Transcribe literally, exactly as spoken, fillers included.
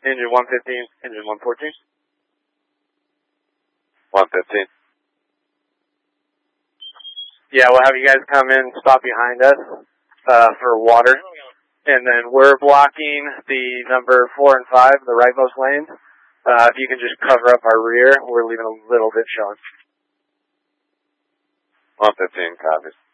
Engine one fifteen, engine one fourteen. one fifteen. Yeah, we'll have you guys come in, stop behind us uh, for water. And then we're blocking the number four and five, the rightmost lanes. Uh, if you can just cover up our rear, we're leaving a little bit shown. one fifteen, copies.